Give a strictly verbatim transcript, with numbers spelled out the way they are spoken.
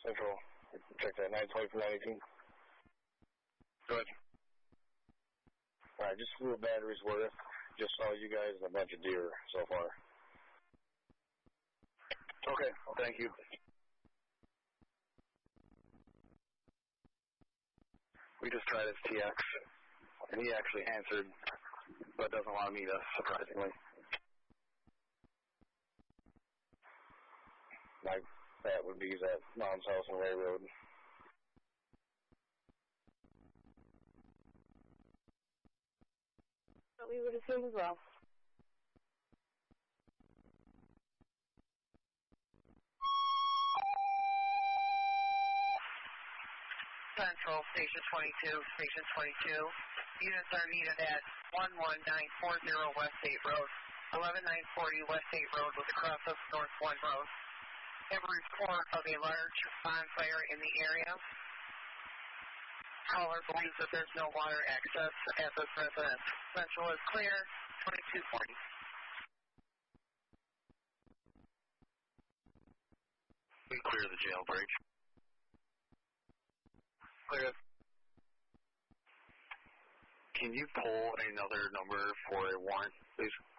Central. Check that nine twenty for nine eighteen. Good. Alright, just flew a battery's worth. Just saw you guys and a bunch of deer so far. Okay, thank you. We just tried his T X, and he actually answered, but doesn't want to meet us, surprisingly. Like, that would be at Mom's house on Ray Road. But we would assume as well. Central, Station twenty-two, Station twenty-two. Units are needed at one one nine four zero West eighth Road, eleven nine forty West eighth Road with a cross of North one Road. Have a report of a large bonfire in the area. Caller believes that there's no water access at this residence. Central is clear, twenty-two forty. We clear the jailbreak. Clear. Can you pull another number for a warrant, please?